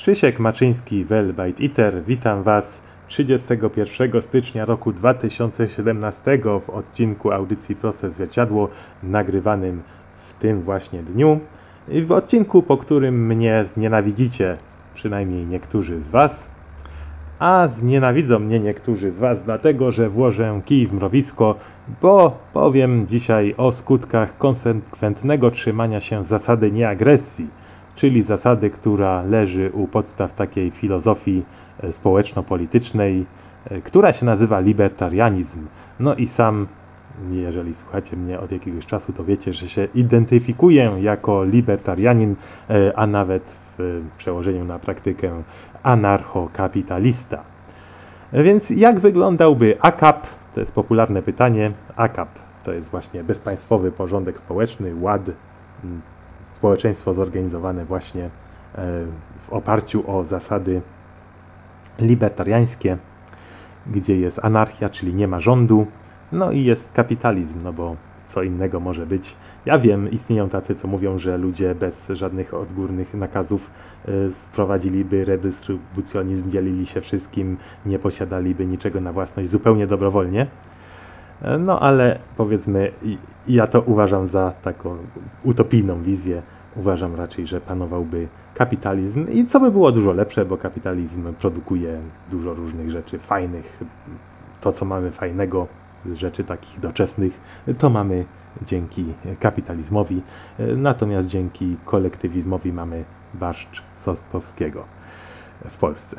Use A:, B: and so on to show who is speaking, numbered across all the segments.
A: Krzysiek Maczyński, Well Bite Eater. Witam Was 31 stycznia roku 2017 w odcinku audycji Proste Zwierciadło, nagrywanym w tym właśnie dniu. I w odcinku, po którym mnie znienawidzicie, przynajmniej niektórzy z Was. A znienawidzą mnie niektórzy z Was dlatego, że włożę kij w mrowisko, bo powiem dzisiaj o skutkach konsekwentnego trzymania się zasady nieagresji, czyli zasady, która leży u podstaw takiej filozofii społeczno-politycznej, która się nazywa libertarianizm. No i sam, jeżeli słuchacie mnie od jakiegoś czasu, to wiecie, że się identyfikuję jako libertarianin, a nawet w przełożeniu na praktykę anarchokapitalista. Więc jak wyglądałby AKAP? To jest popularne pytanie. AKAP to jest właśnie bezpaństwowy porządek społeczny, ład, społeczeństwo zorganizowane właśnie w oparciu o zasady libertariańskie, gdzie jest anarchia, czyli nie ma rządu, no i jest kapitalizm, no bo co innego może być. Ja wiem, istnieją tacy, co mówią, że ludzie bez żadnych odgórnych nakazów wprowadziliby redystrybucjonizm, dzielili się wszystkim, nie posiadaliby niczego na własność zupełnie dobrowolnie. No ale powiedzmy, ja to uważam za taką utopijną wizję. Uważam raczej, że panowałby kapitalizm i co by było dużo lepsze, bo kapitalizm produkuje dużo różnych rzeczy fajnych. To, co mamy fajnego z rzeczy takich doczesnych, to mamy dzięki kapitalizmowi. Natomiast dzięki kolektywizmowi mamy barszcz Sosnowskiego w Polsce.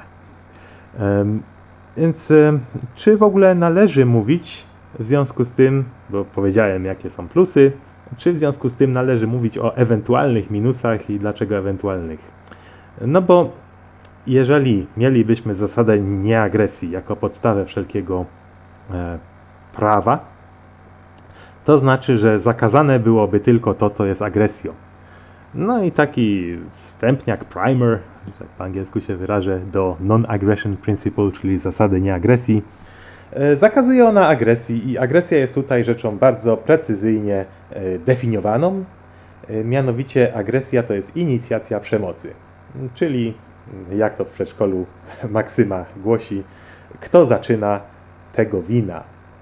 A: Więc czy w ogóle należy mówić w związku z tym, bo powiedziałem, jakie są plusy, czy w związku z tym należy mówić o ewentualnych minusach i dlaczego ewentualnych? No bo jeżeli mielibyśmy zasadę nieagresji jako podstawę wszelkiego prawa, to znaczy, że zakazane byłoby tylko to, co jest agresją. No i taki wstępniak, primer, jak po angielsku się wyrażę, do Non-Aggression Principle, czyli zasady nieagresji, zakazuje ona agresji i agresja jest tutaj rzeczą bardzo precyzyjnie definiowaną. Mianowicie agresja to jest inicjacja przemocy. Czyli, jak to w przedszkolu maksyma głosi, kto zaczyna, tego wina.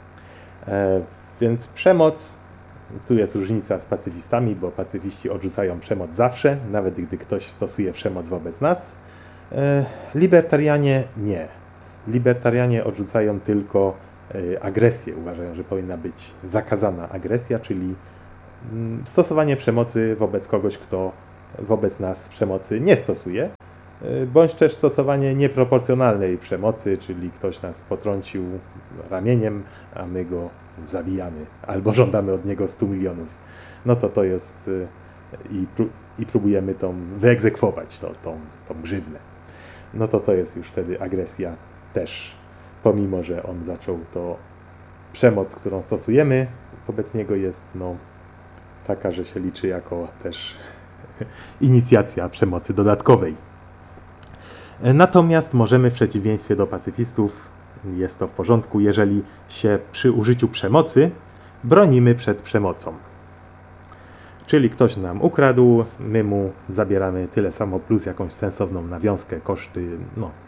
A: Więc przemoc, tu jest różnica z pacyfistami, bo pacyfiści odrzucają przemoc zawsze, nawet gdy ktoś stosuje przemoc wobec nas. Libertarianie nie. Libertarianie odrzucają tylko agresję. Uważają, że powinna być zakazana agresja, czyli stosowanie przemocy wobec kogoś, kto wobec nas przemocy nie stosuje, bądź też stosowanie nieproporcjonalnej przemocy, czyli ktoś nas potrącił ramieniem, a my go zabijamy, albo żądamy od niego 100 milionów. No to jest i próbujemy wyegzekwować tą grzywnę. No to jest już wtedy agresja też, pomimo że on zaczął, to przemoc, którą stosujemy wobec niego jest taka, że się liczy jako też inicjacja przemocy dodatkowej. Natomiast możemy w przeciwieństwie do pacyfistów, jest to w porządku, jeżeli się przy użyciu przemocy bronimy przed przemocą. Czyli ktoś nam ukradł, my mu zabieramy tyle samo plus jakąś sensowną nawiązkę, koszty,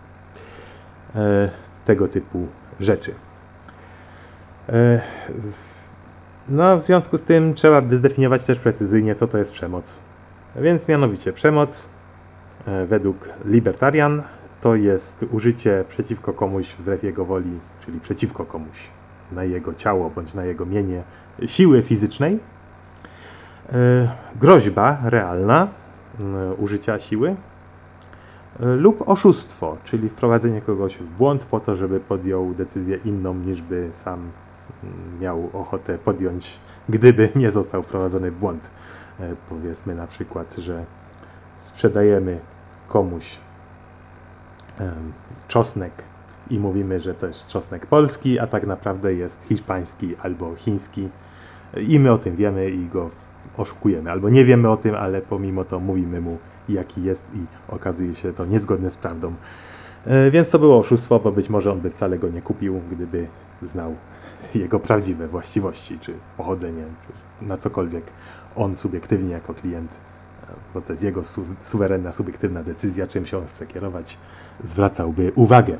A: tego typu rzeczy. W związku z tym trzeba by zdefiniować też precyzyjnie, co to jest przemoc. Więc mianowicie przemoc według libertarian to jest użycie przeciwko komuś wbrew jego woli, czyli przeciwko komuś na jego ciało bądź na jego mienie siły fizycznej, groźba realna użycia siły lub oszustwo, czyli wprowadzenie kogoś w błąd po to, żeby podjął decyzję inną niż by sam miał ochotę podjąć, gdyby nie został wprowadzony w błąd. Powiedzmy na przykład, że sprzedajemy komuś czosnek i mówimy, że to jest czosnek polski, a tak naprawdę jest hiszpański albo chiński i my o tym wiemy i go oszukujemy. Albo nie wiemy o tym, ale pomimo to mówimy mu, jaki jest i okazuje się to niezgodne z prawdą. Więc to było oszustwo, bo być może on by wcale go nie kupił, gdyby znał jego prawdziwe właściwości, czy pochodzenie, czy na cokolwiek on subiektywnie jako klient bo to jest jego suwerenna, subiektywna decyzja, czym się on chce kierować, zwracałby uwagę.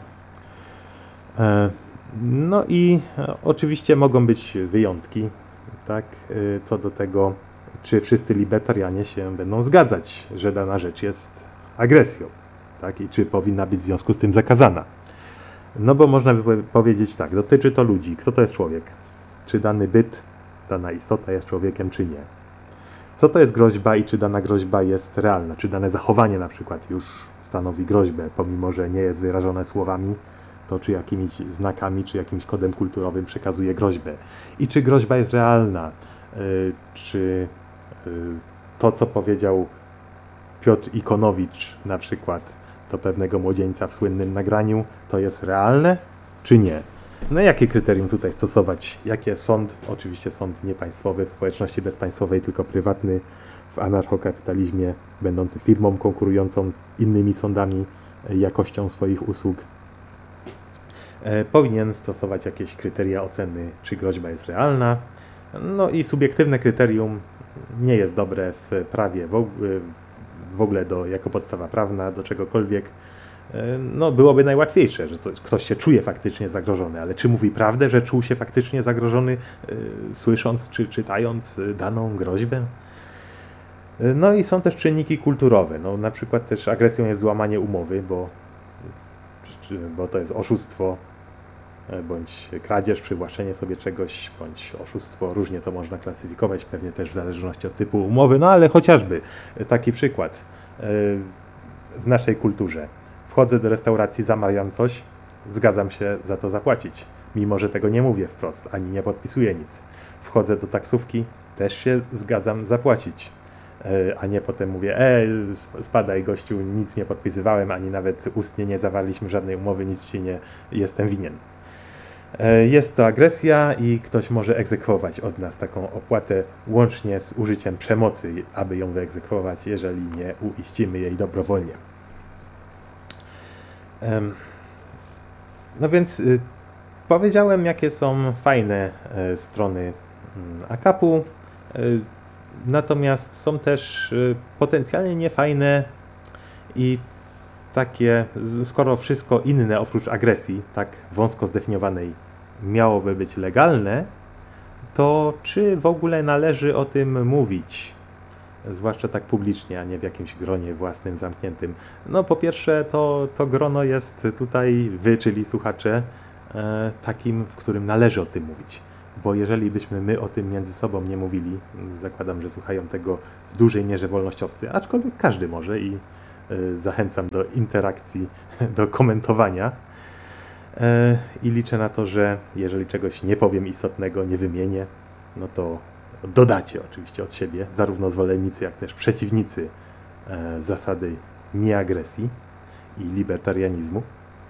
A: No i oczywiście mogą być wyjątki, tak, co do tego, czy wszyscy libertarianie się będą zgadzać, że dana rzecz jest agresją, tak, i czy powinna być w związku z tym zakazana. No bo można by powiedzieć tak, dotyczy to ludzi. Kto to jest człowiek? Czy dany byt, dana istota jest człowiekiem, czy nie? Co to jest groźba i czy dana groźba jest realna? Czy dane zachowanie na przykład już stanowi groźbę, pomimo że nie jest wyrażone słowami, to czy jakimiś znakami, czy jakimś kodem kulturowym przekazuje groźbę? I czy groźba jest realna? Czy to, co powiedział Piotr Ikonowicz na przykład do pewnego młodzieńca w słynnym nagraniu, to jest realne, czy nie? No jakie kryterium tutaj stosować? Jakie sąd, oczywiście sąd nie państwowy w społeczności bezpaństwowej, tylko prywatny w anarchokapitalizmie, będący firmą konkurującą z innymi sądami jakością swoich usług, powinien stosować jakieś kryteria oceny, czy groźba jest realna. No i subiektywne kryterium nie jest dobre w prawie w ogóle jako podstawa prawna do czegokolwiek. No byłoby najłatwiejsze, że ktoś się czuje faktycznie zagrożony, ale czy mówi prawdę, że czuł się faktycznie zagrożony, słysząc czy czytając daną groźbę? No i są też czynniki kulturowe. No, na przykład też agresją jest złamanie umowy, bo to jest oszustwo, bądź kradzież, przywłaszczenie sobie czegoś, bądź oszustwo. Różnie to można klasyfikować, pewnie też w zależności od typu umowy, no ale chociażby taki przykład w naszej kulturze. Wchodzę do restauracji, zamawiam coś, zgadzam się za to zapłacić, mimo że tego nie mówię wprost, ani nie podpisuję nic. Wchodzę do taksówki, też się zgadzam zapłacić, a nie potem mówię, spadaj gościu, nic nie podpisywałem, ani nawet ustnie nie zawarliśmy żadnej umowy, nic ci nie jestem winien. Jest to agresja i ktoś może egzekwować od nas taką opłatę łącznie z użyciem przemocy, aby ją wyegzekwować, jeżeli nie uiścimy jej dobrowolnie. No więc powiedziałem, jakie są fajne strony AKAP-u, natomiast są też potencjalnie niefajne i takie, skoro wszystko inne oprócz agresji, tak wąsko zdefiniowanej, miałoby być legalne, to czy w ogóle należy o tym mówić? Zwłaszcza tak publicznie, a nie w jakimś gronie własnym, zamkniętym. No po pierwsze, to grono jest tutaj, wy, czyli słuchacze, takim, w którym należy o tym mówić. Bo jeżeli byśmy my o tym między sobą nie mówili, zakładam, że słuchają tego w dużej mierze wolnościowcy, aczkolwiek każdy może i zachęcam do interakcji, do komentowania. I liczę na to, że jeżeli czegoś nie powiem istotnego, nie wymienię, no to dodacie oczywiście od siebie, zarówno zwolennicy, jak też przeciwnicy zasady nieagresji i libertarianizmu.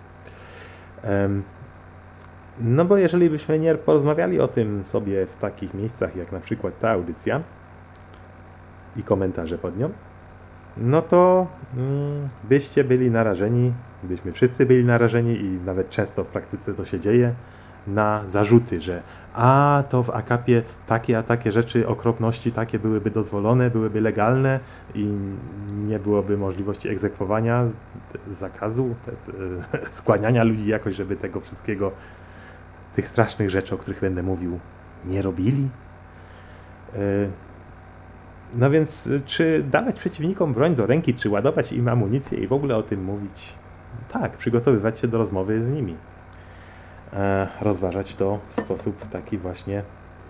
A: No bo jeżeli byśmy nie porozmawiali o tym sobie w takich miejscach, jak na przykład ta audycja i komentarze pod nią, no to byście byli narażeni, byśmy wszyscy byli narażeni i nawet często w praktyce to się dzieje, na zarzuty, że to w AKAP-ie takie rzeczy, okropności takie byłyby dozwolone, byłyby legalne i nie byłoby możliwości egzekwowania, zakazu, skłaniania ludzi jakoś, żeby tego wszystkiego, tych strasznych rzeczy, o których będę mówił, nie robili. No więc czy dawać przeciwnikom broń do ręki, czy ładować im amunicję i w ogóle o tym mówić? Tak, przygotowywać się do rozmowy z nimi. Rozważać to w sposób taki właśnie,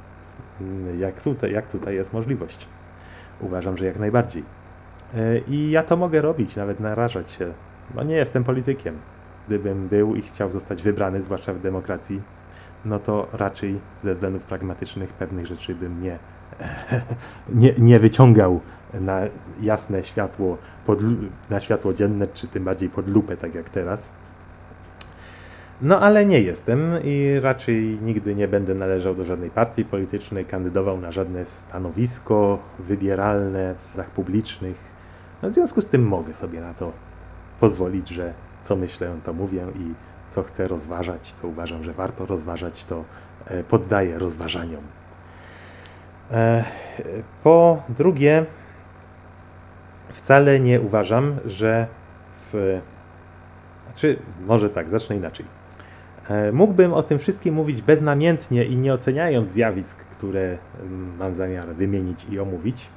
A: jak tutaj jest możliwość. Uważam, że jak najbardziej. I ja to mogę robić, nawet narażać się. No nie jestem politykiem. Gdybym był i chciał zostać wybrany, zwłaszcza w demokracji, no to raczej ze względów pragmatycznych pewnych rzeczy bym nie wyciągał na jasne światło, na światło dzienne, czy tym bardziej pod lupę, tak jak teraz. No ale nie jestem i raczej nigdy nie będę należał do żadnej partii politycznej, kandydował na żadne stanowisko wybieralne w zach publicznych. No, w związku z tym mogę sobie na to pozwolić, że co myślę, to mówię i co chcę rozważać, co uważam, że warto rozważać, to poddaję rozważaniom. Po drugie, wcale nie uważam, że znaczy, może tak, zacznę inaczej. Mógłbym o tym wszystkim mówić beznamiętnie i nie oceniając zjawisk, które mam zamiar wymienić i omówić.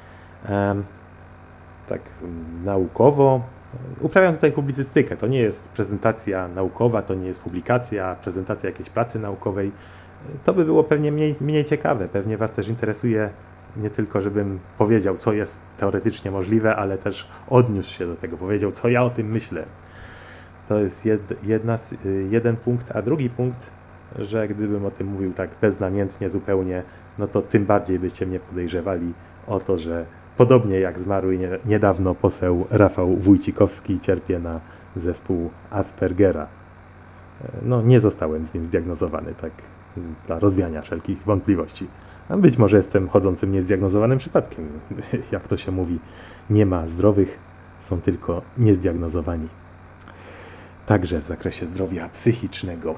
A: Tak naukowo. Uprawiam tutaj publicystykę. To nie jest prezentacja naukowa, to nie jest publikacja, prezentacja jakiejś pracy naukowej. To by było pewnie mniej ciekawe. Pewnie Was też interesuje nie tylko, żebym powiedział, co jest teoretycznie możliwe, ale też odniósł się do tego, powiedział, co ja o tym myślę. To jest jeden punkt, a drugi punkt, że gdybym o tym mówił tak beznamiętnie zupełnie, no to tym bardziej byście mnie podejrzewali o to, że podobnie jak zmarły niedawno poseł Rafał Wójcikowski, cierpię na zespół Aspergera. No nie zostałem z nim zdiagnozowany, tak dla rozwiania wszelkich wątpliwości. A być może jestem chodzącym niezdiagnozowanym przypadkiem. Jak to się mówi, nie ma zdrowych, są tylko niezdiagnozowani. Także w zakresie zdrowia psychicznego.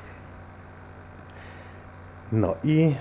A: No i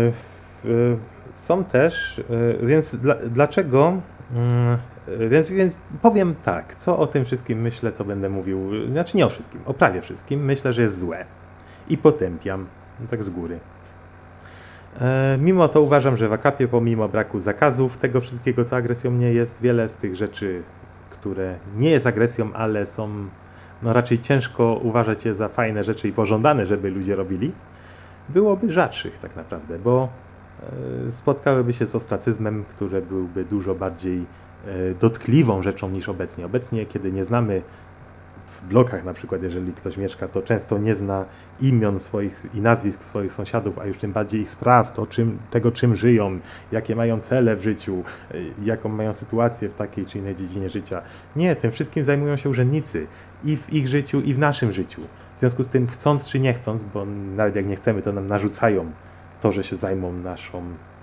A: są też, więc dlaczego, więc powiem tak, co o tym wszystkim myślę, co będę mówił, znaczy nie o wszystkim, o prawie wszystkim, myślę, że jest złe i potępiam, tak z góry. Mimo to uważam, że w akapie, pomimo braku zakazów tego wszystkiego, co agresją nie jest, wiele z tych rzeczy, które nie jest agresją, ale są raczej ciężko uważać je za fajne rzeczy i pożądane, żeby ludzie robili, byłoby rzadszych tak naprawdę, bo spotkałyby się z ostracyzmem, który byłby dużo bardziej dotkliwą rzeczą niż obecnie. Obecnie, kiedy nie znamy w blokach na przykład, jeżeli ktoś mieszka, to często nie zna imion swoich i nazwisk swoich sąsiadów, a już tym bardziej ich spraw, czym żyją, jakie mają cele w życiu, jaką mają sytuację w takiej czy innej dziedzinie życia. Nie, tym wszystkim zajmują się urzędnicy i w ich życiu, i w naszym życiu. W związku z tym, chcąc czy nie chcąc, bo nawet jak nie chcemy, to nam narzucają to, że się zajmą naszą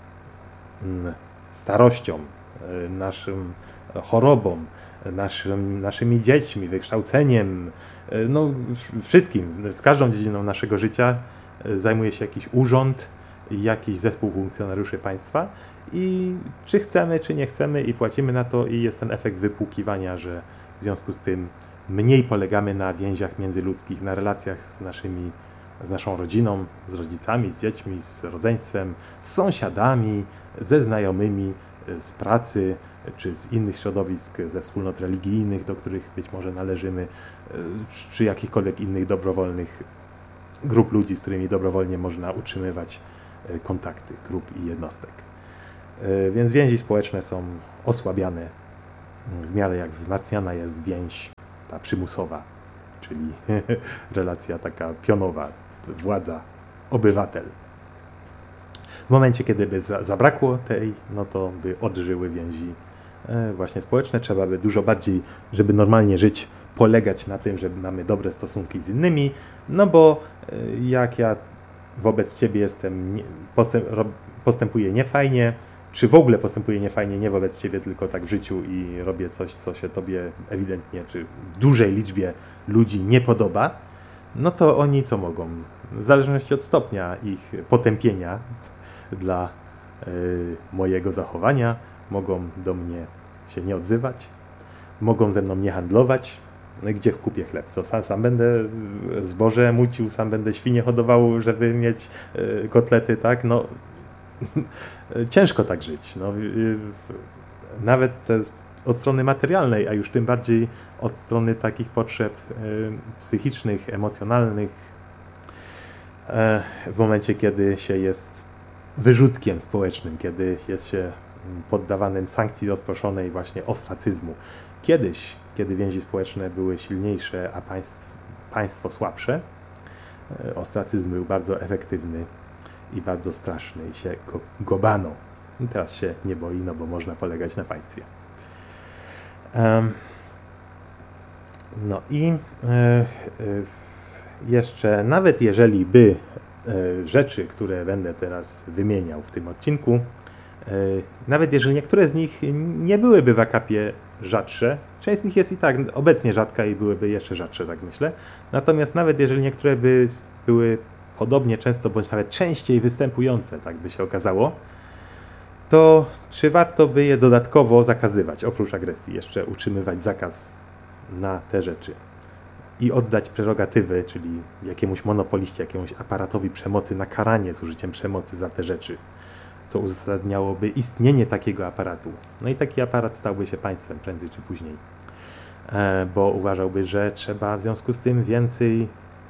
A: starością, naszym chorobą, naszymi dziećmi, wykształceniem, no wszystkim, z każdą dziedziną naszego życia zajmuje się jakiś urząd, jakiś zespół funkcjonariuszy państwa i czy chcemy, czy nie chcemy i płacimy na to i jest ten efekt wypłukiwania, że w związku z tym mniej polegamy na więziach międzyludzkich, na relacjach z naszą rodziną, z rodzicami, z dziećmi, z rodzeństwem, z sąsiadami, ze znajomymi, z pracy, czy z innych środowisk, ze wspólnot religijnych, do których być może należymy, czy jakichkolwiek innych dobrowolnych grup ludzi, z którymi dobrowolnie można utrzymywać kontakty, grup i jednostek. Więc więzi społeczne są osłabiane w miarę jak wzmacniana jest więź ta przymusowa, czyli relacja taka pionowa, władza, obywatel. W momencie, kiedy by zabrakło tej, no to by odżyły więzi właśnie społeczne. Trzeba by dużo bardziej, żeby normalnie żyć, polegać na tym, że mamy dobre stosunki z innymi, no bo jak ja wobec ciebie postępuję niefajnie, czy w ogóle postępuję niefajnie, nie wobec ciebie, tylko tak w życiu i robię coś, co się tobie ewidentnie, czy dużej liczbie ludzi nie podoba, no to oni co mogą? W zależności od stopnia ich potępienia dla mojego zachowania, mogą do mnie się nie odzywać, mogą ze mną nie handlować. No i gdzie kupię chleb? Co, sam będę zboże mucił, sam będę świnie hodował, żeby mieć kotlety, tak? No ciężko tak żyć. No, nawet od strony materialnej, a już tym bardziej od strony takich potrzeb psychicznych, emocjonalnych, w momencie, kiedy się jest wyrzutkiem społecznym, kiedy jest się poddawanym sankcji rozproszonej właśnie ostracyzmu. Kiedyś, kiedy więzi społeczne były silniejsze, a państwo słabsze, ostracyzm był bardzo efektywny i bardzo straszny i się go bano. I teraz się nie boi, no bo można polegać na państwie. No i jeszcze, nawet jeżeli by rzeczy, które będę teraz wymieniał w tym odcinku, nawet jeżeli niektóre z nich nie byłyby w akapie rzadsze, część z nich jest i tak obecnie rzadka i byłyby jeszcze rzadsze, tak myślę. Natomiast nawet jeżeli niektóre by były podobnie często, bądź nawet częściej występujące, tak by się okazało, to czy warto by je dodatkowo zakazywać, oprócz agresji, jeszcze utrzymywać zakaz na te rzeczy i oddać prerogatywy, czyli jakiemuś monopoliście, jakiemuś aparatowi przemocy na karanie z użyciem przemocy za te rzeczy, co uzasadniałoby istnienie takiego aparatu. No i taki aparat stałby się państwem prędzej czy później, bo uważałby, że trzeba w związku z tym więcej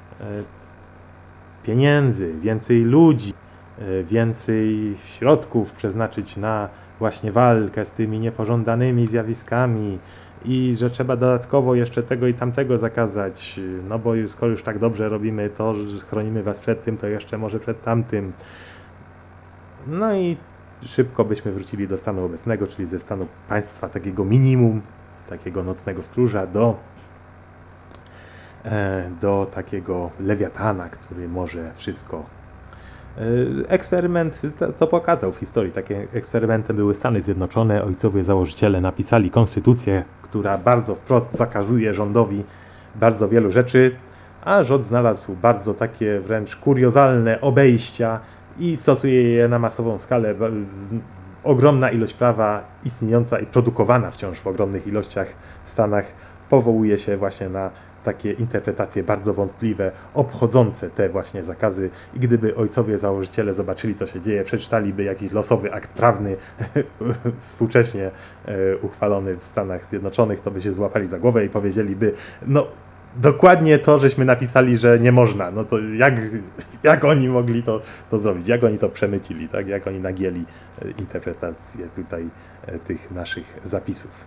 A: pieniędzy, więcej ludzi, więcej środków przeznaczyć na właśnie walkę z tymi niepożądanymi zjawiskami i że trzeba dodatkowo jeszcze tego i tamtego zakazać, no bo skoro już tak dobrze robimy to, że chronimy was przed tym, to jeszcze może przed tamtym. No i szybko byśmy wrócili do stanu obecnego, czyli ze stanu państwa takiego minimum, takiego nocnego stróża do takiego lewiatana, który może wszystko. Eksperyment to pokazał w historii. Takim eksperymentem były Stany Zjednoczone. Ojcowie założyciele napisali konstytucję, która bardzo wprost zakazuje rządowi bardzo wielu rzeczy, a rząd znalazł bardzo takie wręcz kuriozalne obejścia i stosuje je na masową skalę. Ogromna ilość prawa istniejąca i produkowana wciąż w ogromnych ilościach w Stanach powołuje się właśnie na takie interpretacje bardzo wątpliwe, obchodzące te właśnie zakazy i gdyby ojcowie założyciele zobaczyli, co się dzieje, przeczytaliby jakiś losowy akt prawny współcześnie uchwalony w Stanach Zjednoczonych, to by się złapali za głowę i powiedzieliby, no dokładnie to, żeśmy napisali, że nie można, no to jak oni mogli to zrobić, jak oni to przemycili, tak? Jak oni nagięli interpretację tutaj tych naszych zapisów.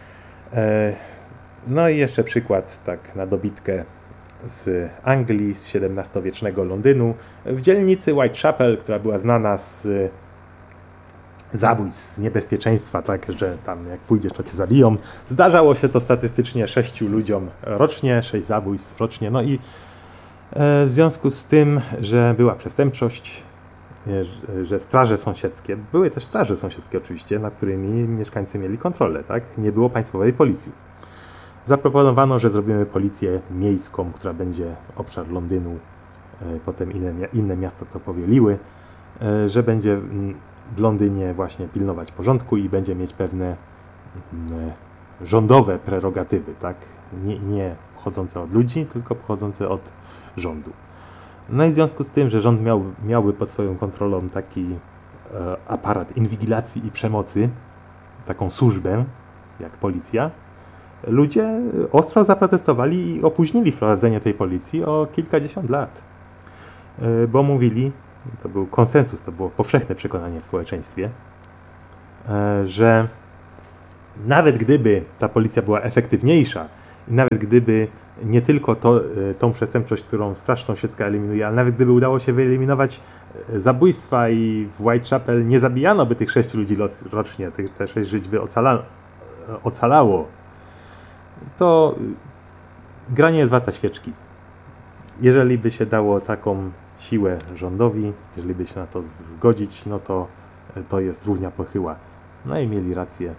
A: No i jeszcze przykład tak na dobitkę z Anglii, z XVII-wiecznego Londynu. W dzielnicy Whitechapel, która była znana z zabójstw, z niebezpieczeństwa, tak, że tam jak pójdziesz, to cię zabiją. Zdarzało się to statystycznie 6 ludziom rocznie, 6 zabójstw rocznie. No i w związku z tym, że była przestępczość, że straże sąsiedzkie, były też straże sąsiedzkie oczywiście, nad którymi mieszkańcy mieli kontrolę, tak? Nie było państwowej policji. Zaproponowano, że zrobimy policję miejską, która będzie obszar Londynu, potem inne miasta to powieliły, że będzie w Londynie właśnie pilnować porządku i będzie mieć pewne rządowe prerogatywy, tak? Nie pochodzące od ludzi, tylko pochodzące od rządu. No i w związku z tym, że rząd miałby pod swoją kontrolą taki aparat inwigilacji i przemocy, taką służbę jak policja, ludzie ostro zaprotestowali i opóźnili wprowadzenie tej policji o kilkadziesiąt lat. Bo mówili, to był konsensus, to było powszechne przekonanie w społeczeństwie, że nawet gdyby ta policja była efektywniejsza i nawet gdyby nie tylko tą przestępczość, którą straż sąsiedzka eliminuje, ale nawet gdyby udało się wyeliminować zabójstwa i w Whitechapel nie zabijano by tych 6 ludzi rocznie, te 6 żyć by ocalało, to gra nie jest warta świeczki. Jeżeli by się dało taką siłę rządowi, jeżeli by się na to zgodzić, no to jest równia pochyła. No i mieli rację.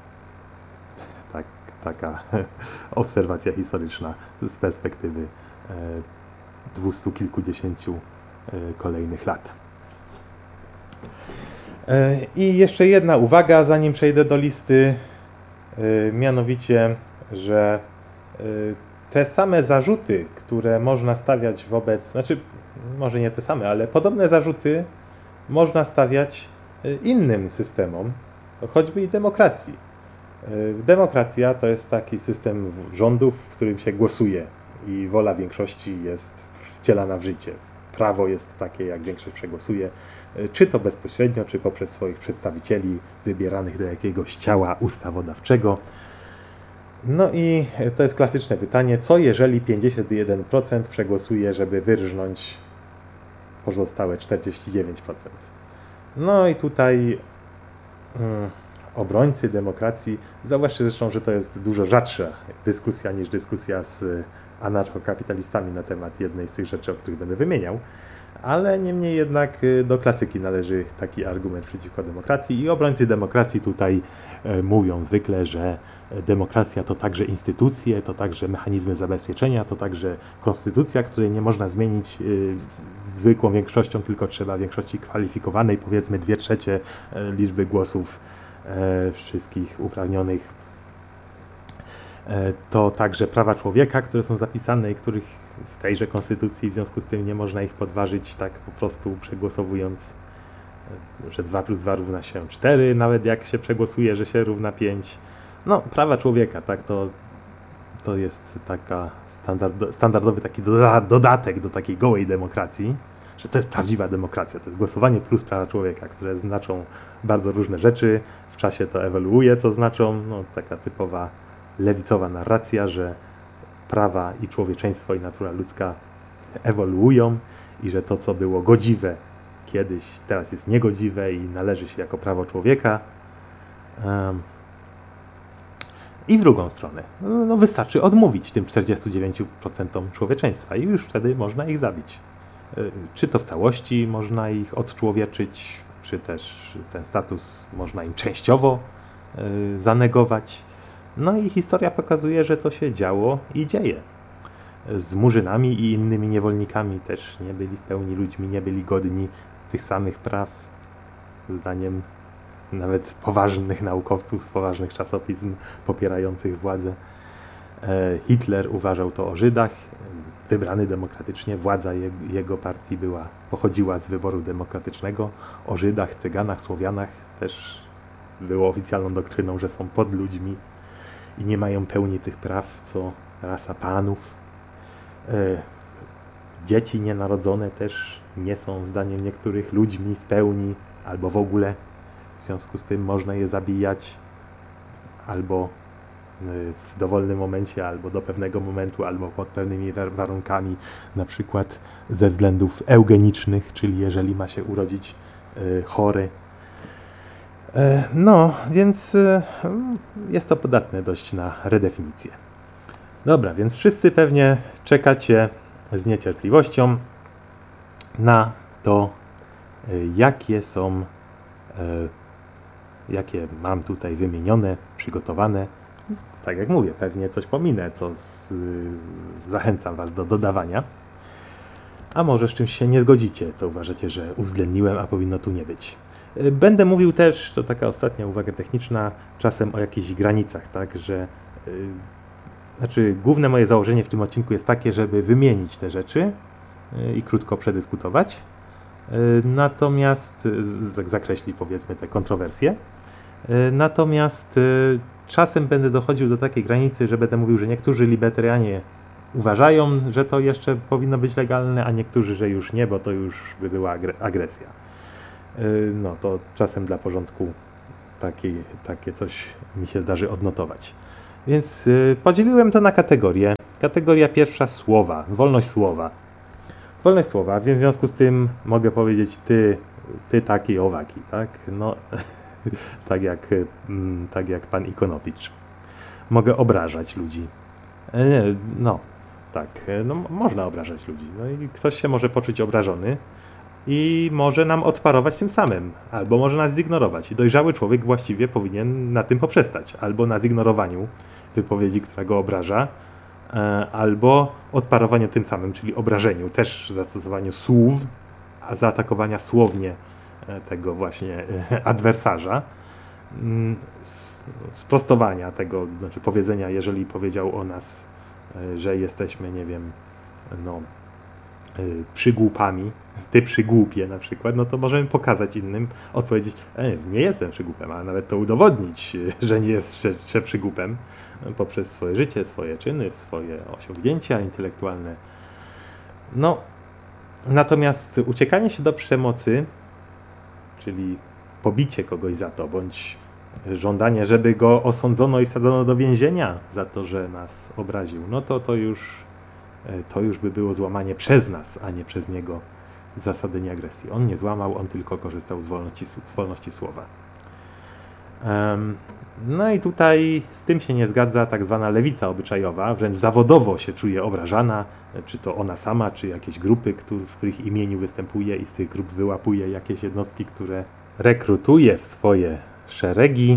A: Taka obserwacja historyczna z perspektywy 200 kilkudziesięciu kolejnych lat. I jeszcze jedna uwaga, zanim przejdę do listy, mianowicie, że te same zarzuty, które można stawiać wobec, znaczy może nie te same, ale podobne zarzuty można stawiać innym systemom, choćby i demokracji. Demokracja to jest taki system rządów, w którym się głosuje i wola większości jest wcielana w życie. Prawo jest takie, jak większość przegłosuje, czy to bezpośrednio, czy poprzez swoich przedstawicieli wybieranych do jakiegoś ciała ustawodawczego. No i to jest klasyczne pytanie, co jeżeli 51% przegłosuje, żeby wyrżnąć pozostałe 49%? No i tutaj obrońcy demokracji, zauważcie zresztą, że to jest dużo rzadsza dyskusja niż dyskusja z anarchokapitalistami na temat jednej z tych rzeczy, o których będę wymieniał, Ale niemniej jednak do klasyki należy taki argument przeciwko demokracji i obrońcy demokracji tutaj mówią zwykle, że demokracja to także instytucje, to także mechanizmy zabezpieczenia, to także konstytucja, której nie można zmienić zwykłą większością, tylko trzeba większości kwalifikowanej, powiedzmy 2/3 liczby głosów wszystkich uprawnionych. To także prawa człowieka, które są zapisane i których w tejże konstytucji, w związku z tym nie można ich podważyć tak po prostu przegłosowując, że 2 + 2 równa się 4, nawet jak się przegłosuje, że się równa 5. No, prawa człowieka, tak, to jest taka standardowy taki dodatek do takiej gołej demokracji, że to jest prawdziwa demokracja, to jest głosowanie plus prawa człowieka, które znaczą bardzo różne rzeczy, w czasie to ewoluuje, co znaczą, no taka typowa lewicowa narracja, że prawa i człowieczeństwo i natura ludzka ewoluują i że to, co było godziwe kiedyś, teraz jest niegodziwe i należy się jako prawo człowieka. I w drugą stronę, no wystarczy odmówić tym 49% człowieczeństwa i już wtedy można ich zabić. Czy to w całości można ich odczłowieczyć, czy też ten status można im częściowo zanegować. No i historia pokazuje, że to się działo i dzieje. Z Murzynami i innymi niewolnikami też nie byli w pełni ludźmi, nie byli godni tych samych praw, zdaniem nawet poważnych naukowców z poważnych czasopism popierających władzę. Hitler uważał to o Żydach, wybrany demokratycznie, władza jego partii pochodziła z wyboru demokratycznego. O Żydach, Cyganach, Słowianach też było oficjalną doktryną, że są podludźmi i nie mają pełni tych praw, co rasa panów. Dzieci nienarodzone też nie są, zdaniem niektórych, ludźmi w pełni, albo w ogóle. W związku z tym można je zabijać albo w dowolnym momencie, albo do pewnego momentu, albo pod pewnymi warunkami, na przykład ze względów eugenicznych, czyli jeżeli ma się urodzić chory. No, więc jest to podatne dość na redefinicję. Dobra, więc wszyscy pewnie czekacie z niecierpliwością na to, jakie mam tutaj wymienione, przygotowane. Tak jak mówię, pewnie coś pominę, zachęcam Was do dodawania. A może z czymś się nie zgodzicie, co uważacie, że uwzględniłem, a powinno tu nie być. Będę mówił też, to taka ostatnia uwaga techniczna, czasem o jakichś granicach, tak, że główne moje założenie w tym odcinku jest takie, żeby wymienić te rzeczy i krótko przedyskutować, natomiast zakreślić, powiedzmy, te kontrowersje. Natomiast czasem będę dochodził do takiej granicy, że będę mówił, że niektórzy libertarianie uważają, że to jeszcze powinno być legalne, a niektórzy, że już nie, bo to już by była agresja. No to czasem dla porządku takie coś mi się zdarzy odnotować. Więc podzieliłem to na kategorie. Kategoria pierwsza: słowa, wolność słowa. Wolność słowa, więc w związku z tym mogę powiedzieć ty taki, owaki, tak? No, tak jak pan Ikonowicz. Mogę obrażać ludzi. No, tak, no można obrażać ludzi. No i ktoś się może poczuć obrażony i może nam odparować tym samym, albo może nas zignorować. I dojrzały człowiek właściwie powinien na tym poprzestać, albo na zignorowaniu wypowiedzi, która go obraża, albo odparowaniu tym samym, czyli obrażeniu, też zastosowaniu słów, a zaatakowania słownie tego właśnie adwersarza, sprostowania tego, znaczy powiedzenia, jeżeli powiedział o nas, że jesteśmy, nie wiem, no, przygłupami, ty przygłupie na przykład, no to możemy pokazać innym, odpowiedzieć, nie jestem przygłupem, a nawet to udowodnić, że nie jest przygłupem poprzez swoje życie, swoje czyny, swoje osiągnięcia intelektualne. No, natomiast uciekanie się do przemocy, czyli pobicie kogoś za to, bądź żądanie, żeby go osądzono i sadzono do więzienia za to, że nas obraził, no to już by było złamanie przez nas, a nie przez niego zasady nieagresji. On nie złamał, on tylko korzystał z wolności słowa. No i tutaj z tym się nie zgadza tak zwana lewica obyczajowa, wręcz zawodowo się czuje obrażana, czy to ona sama, czy jakieś grupy, w których imieniu występuje i z tych grup wyłapuje jakieś jednostki, które rekrutuje w swoje szeregi.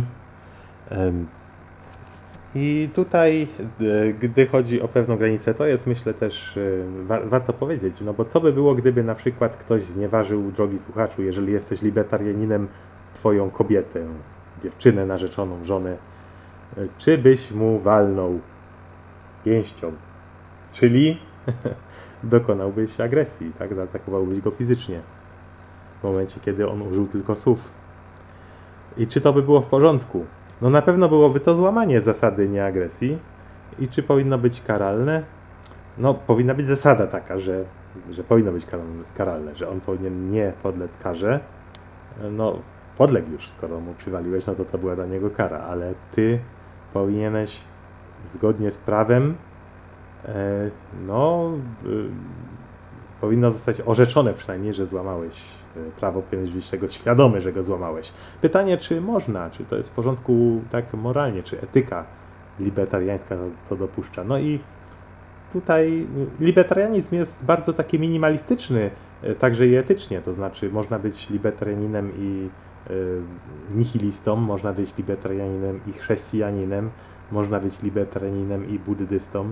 A: I tutaj, gdy chodzi o pewną granicę, to jest myślę też warto powiedzieć, no bo co by było, gdyby na przykład ktoś znieważył, drogi słuchaczu, jeżeli jesteś libertarianinem, twoją kobietę, dziewczynę, narzeczoną, żonę, czy byś mu walnął pięścią? Czyli dokonałbyś agresji, tak? Zaatakowałbyś go fizycznie w momencie, kiedy on użył tylko słów. I czy to by było w porządku? No na pewno byłoby to złamanie zasady nieagresji. I czy powinno być karalne? No powinna być zasada taka, że powinno być karalne, że on powinien nie podlec karze. No podległ już, skoro mu przywaliłeś, no to była dla niego kara, ale ty powinieneś zgodnie z prawem powinno zostać orzeczone przynajmniej, że złamałeś prawo, powinieneś być tego świadomy, że go złamałeś. Pytanie, czy można, czy to jest w porządku tak moralnie, czy etyka libertariańska to dopuszcza. No i tutaj libertarianizm jest bardzo taki minimalistyczny, także i etycznie, to znaczy można być libertarianinem i nihilistą, można być libertarianinem i chrześcijaninem, można być libertarianinem i buddystą.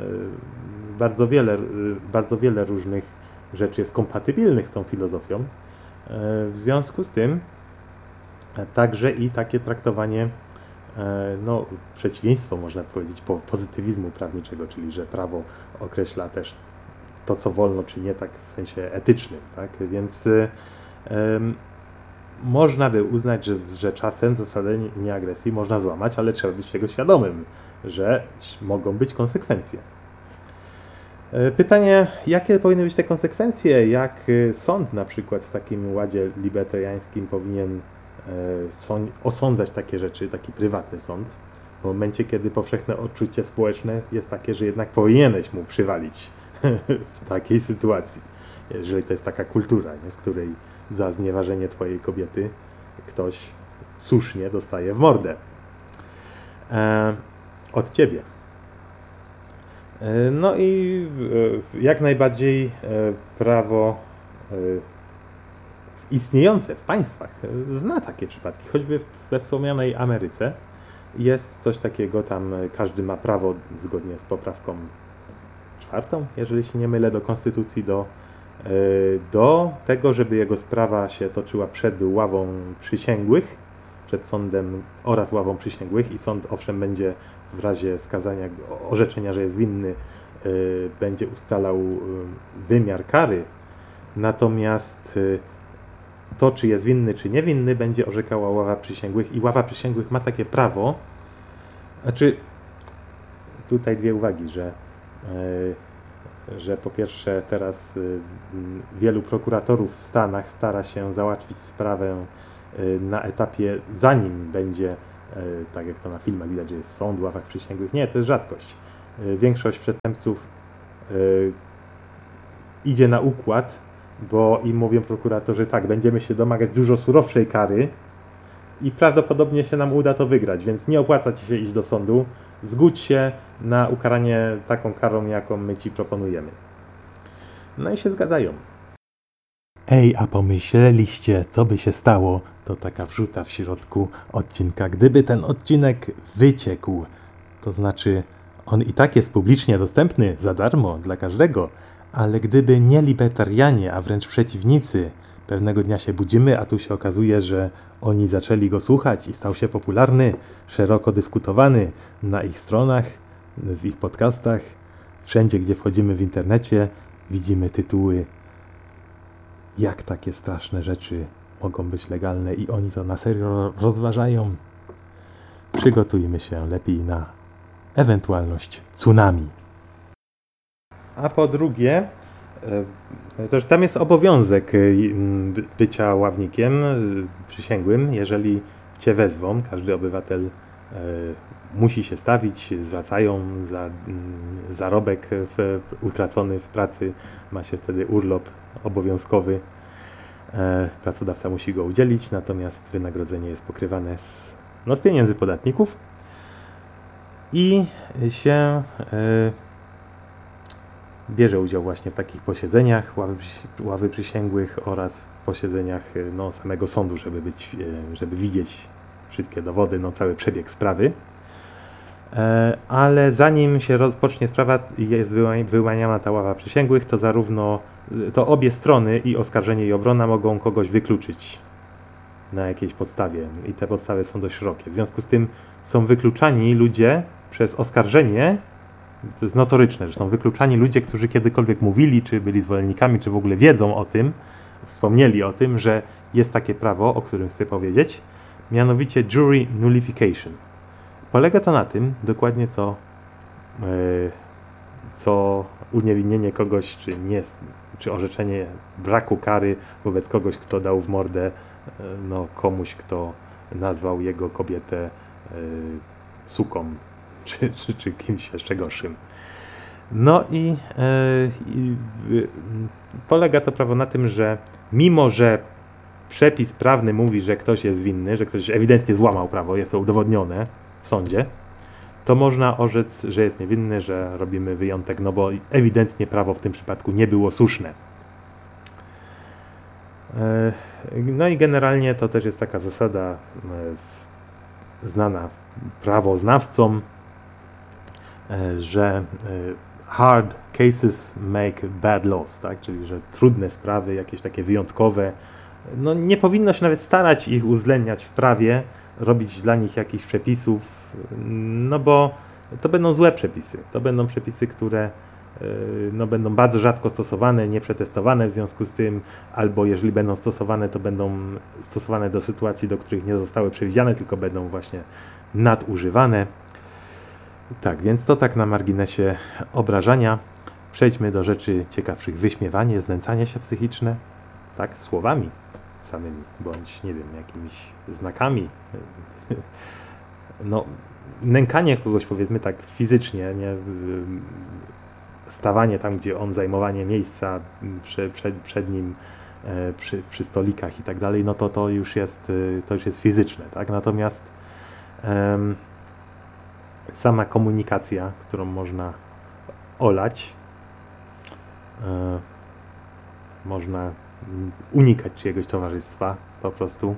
A: Bardzo wiele różnych rzeczy jest kompatybilnych z tą filozofią. W związku z tym także i takie traktowanie, przeciwieństwo można powiedzieć pozytywizmu prawniczego, czyli że prawo określa też to, co wolno, czy nie, tak w sensie etycznym, tak? Więc można by uznać, że czasem zasadę nieagresji można złamać, ale trzeba być tego świadomym, że mogą być konsekwencje. Pytanie, jakie powinny być te konsekwencje? Jak sąd na przykład w takim ładzie libertariańskim powinien osądzać takie rzeczy, taki prywatny sąd, w momencie, kiedy powszechne odczucie społeczne jest takie, że jednak powinieneś mu przywalić w takiej sytuacji. Jeżeli to jest taka kultura, w której za znieważenie twojej kobiety ktoś słusznie dostaje w mordę. Od ciebie. No i jak najbardziej prawo istniejące w państwach zna takie przypadki. Choćby we wspomnianej Ameryce jest coś takiego, tam każdy ma prawo zgodnie z poprawką 4, jeżeli się nie mylę, do konstytucji, do tego, żeby jego sprawa się toczyła przed ławą przysięgłych, przed sądem oraz ławą przysięgłych i sąd owszem będzie w razie skazania, orzeczenia, że jest winny, będzie ustalał wymiar kary, natomiast to, czy jest winny, czy niewinny, będzie orzekała ława przysięgłych i ława przysięgłych ma takie prawo, znaczy tutaj dwie uwagi, że po pierwsze teraz wielu prokuratorów w Stanach stara się załatwić sprawę na etapie, zanim będzie, tak jak to na filmach widać, że jest sąd w ławach przysięgłych. Nie, to jest rzadkość. Większość przestępców idzie na układ, bo im mówią prokuratorzy, tak, będziemy się domagać dużo surowszej kary i prawdopodobnie się nam uda to wygrać, więc nie opłaca ci się iść do sądu, zgódź się na ukaranie taką karą, jaką my ci proponujemy. No i się zgadzają. Ej, a pomyśleliście, co by się stało? To taka wrzuta w środku odcinka. Gdyby ten odcinek wyciekł, to znaczy on i tak jest publicznie dostępny za darmo dla każdego, ale gdyby nie libertarianie, a wręcz przeciwnicy, pewnego dnia się budzimy, a tu się okazuje, że oni zaczęli go słuchać i stał się popularny, szeroko dyskutowany na ich stronach, w ich podcastach, wszędzie, gdzie wchodzimy w internecie, widzimy tytuły, jak takie straszne rzeczy mogą być legalne i oni to na serio rozważają. Przygotujmy się lepiej na ewentualność tsunami. A po drugie, też tam jest obowiązek bycia ławnikiem przysięgłym, jeżeli cię wezwą, każdy obywatel musi się stawić, zwracają za zarobek utracony w pracy, ma się wtedy urlop obowiązkowy, pracodawca musi go udzielić, natomiast wynagrodzenie jest pokrywane z No z pieniędzy podatników i się bierze udział właśnie w takich posiedzeniach ławy przysięgłych oraz w posiedzeniach samego sądu, żeby widzieć wszystkie dowody, cały przebieg sprawy. Ale zanim się rozpocznie sprawa i jest wyłaniana ta ława przysięgłych, to obie strony, i oskarżenie i obrona, mogą kogoś wykluczyć na jakiejś podstawie i te podstawy są dość szerokie. W związku z tym są wykluczani ludzie przez oskarżenie. To jest notoryczne, że są wykluczani ludzie, którzy kiedykolwiek mówili, czy byli zwolennikami, czy w ogóle wiedzą o tym, wspomnieli o tym, że jest takie prawo, o którym chcę powiedzieć, mianowicie jury nullification. Polega to na tym, dokładnie co uniewinnienie kogoś, czy orzeczenie braku kary wobec kogoś, kto dał w mordę komuś, kto nazwał jego kobietę suką, czy kimś jeszcze gorszym. No i polega to prawo na tym, że mimo, że przepis prawny mówi, że ktoś jest winny, że ktoś ewidentnie złamał prawo, jest to udowodnione w sądzie, to można orzec, że jest niewinny, że robimy wyjątek, bo ewidentnie prawo w tym przypadku nie było słuszne. No i generalnie to też jest taka zasada znana prawoznawcom, że hard cases make bad laws, tak? Czyli że trudne sprawy, jakieś takie wyjątkowe, nie powinno się nawet starać ich uwzględniać w prawie, robić dla nich jakichś przepisów, bo to będą złe przepisy. To będą przepisy, które będą bardzo rzadko stosowane, nieprzetestowane w związku z tym, albo jeżeli będą stosowane, to będą stosowane do sytuacji, do których nie zostały przewidziane, tylko będą właśnie nadużywane. Tak, więc to tak na marginesie obrażania. Przejdźmy do rzeczy ciekawszych. Wyśmiewanie, znęcanie się psychiczne, tak, słowami samymi, bądź nie wiem, jakimiś znakami. Nękanie kogoś, powiedzmy tak fizycznie, nie? Stawanie tam, gdzie on, zajmowanie miejsca przed nim, przy stolikach i tak dalej, to już jest fizyczne, tak? Natomiast sama komunikacja, którą można olać, można unikać czyjegoś towarzystwa po prostu,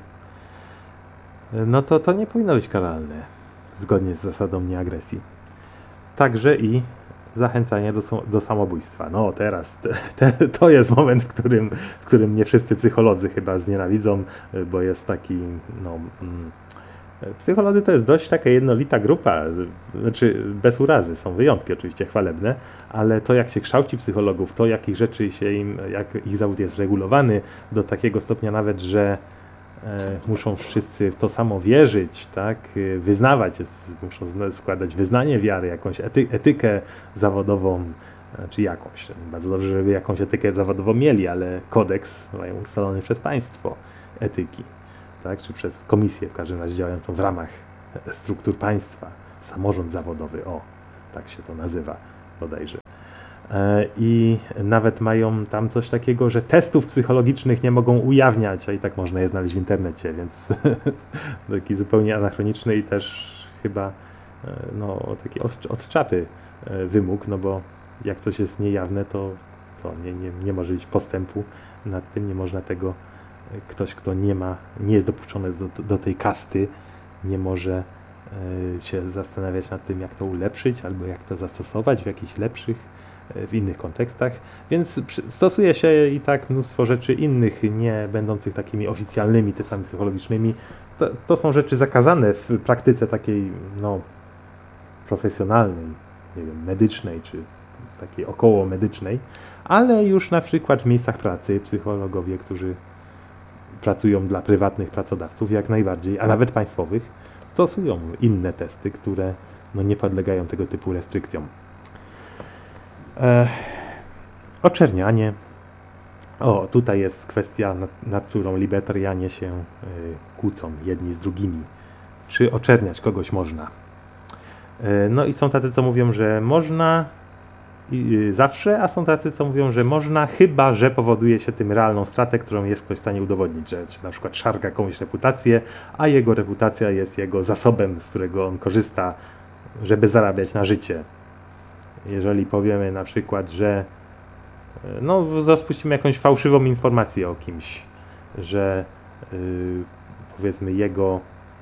A: to nie powinno być karalne, zgodnie z zasadą nieagresji. Także i zachęcanie do samobójstwa. Teraz to jest moment, w którym nie wszyscy psycholodzy chyba znienawidzą, bo jest taki, psycholodzy to jest dość taka jednolita grupa, znaczy bez urazy, są wyjątki oczywiście chwalebne, ale to jak się kształci psychologów, to jakich rzeczy jak ich zawód jest regulowany do takiego stopnia nawet, że muszą wszyscy w to samo wierzyć, tak, wyznawać, muszą składać wyznanie wiary, jakąś etykę zawodową, czy jakąś, bardzo dobrze, żeby jakąś etykę zawodową mieli, ale kodeks mają ustalony przez państwo etyki, tak, czy przez komisję w każdym razie działającą w ramach struktur państwa, samorząd zawodowy, tak się to nazywa bodajże. I nawet mają tam coś takiego, że testów psychologicznych nie mogą ujawniać, a i tak można je znaleźć w internecie, więc taki zupełnie anachroniczny i też chyba taki od czapy wymóg, bo jak coś jest niejawne, to nie może być postępu nad tym, nie można tego, ktoś, kto nie jest dopuszczony do tej kasty, nie może się zastanawiać nad tym, jak to ulepszyć, albo jak to zastosować w jakichś w innych kontekstach, więc stosuje się i tak mnóstwo rzeczy innych, nie będących takimi oficjalnymi testami psychologicznymi. To są rzeczy zakazane w praktyce takiej, profesjonalnej, nie wiem, medycznej, czy takiej około medycznej, ale już na przykład w miejscach pracy psychologowie, którzy pracują dla prywatnych pracodawców jak najbardziej, a nawet państwowych, stosują inne testy, które nie podlegają tego typu restrykcjom. Oczernianie. Tutaj jest kwestia, nad którą libertarianie się kłócą jedni z drugimi. Czy oczerniać kogoś można? I są tacy, co mówią, że można zawsze, a są tacy, co mówią, że można, chyba że powoduje się tym realną stratę, którą jest ktoś w stanie udowodnić, że na przykład szarga komuś reputację, a jego reputacja jest jego zasobem, z którego on korzysta, żeby zarabiać na życie. Jeżeli powiemy na przykład, że rozpuścimy jakąś fałszywą informację o kimś, że powiedzmy jego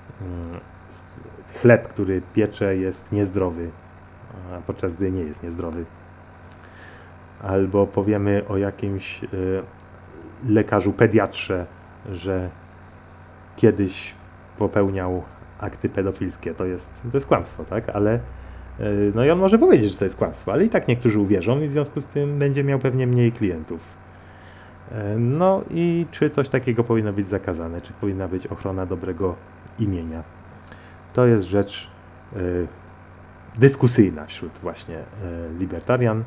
A: chleb, który piecze, jest niezdrowy, a podczas gdy nie jest niezdrowy. Albo powiemy o jakimś lekarzu pediatrze, że kiedyś popełniał akty pedofilskie. To jest kłamstwo, tak? Ale i on może powiedzieć, że to jest kłamstwo, ale i tak niektórzy uwierzą i w związku z tym będzie miał pewnie mniej klientów. No i czy coś takiego powinno być zakazane? Czy powinna być ochrona dobrego imienia? To jest rzecz dyskusyjna wśród właśnie libertarian.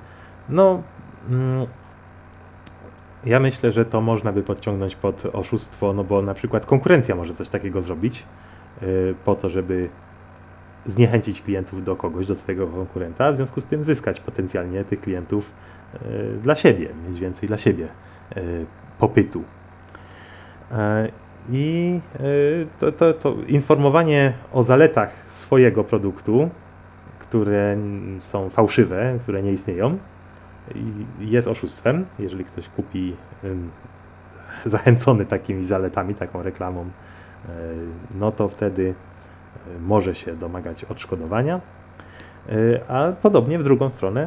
A: Ja myślę, że to można by podciągnąć pod oszustwo, bo na przykład konkurencja może coś takiego zrobić po to, żeby zniechęcić klientów do kogoś, do swojego konkurenta, a w związku z tym zyskać potencjalnie tych klientów dla siebie, mieć więcej dla siebie popytu. I to informowanie o zaletach swojego produktu, które są fałszywe, które nie istnieją, jest oszustwem. Jeżeli ktoś kupi zachęcony takimi zaletami, taką reklamą, to wtedy może się domagać odszkodowania, a podobnie w drugą stronę